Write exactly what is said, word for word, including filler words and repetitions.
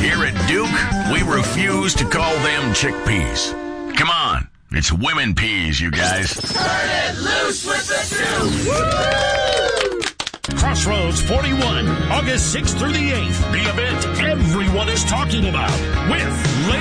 Here at Duke, we refuse to call them chickpeas. Come on, it's women peas, you guys. Turn it loose with the Duke! Crossroads forty-one, August sixth through the eighth. The event everyone is talking about with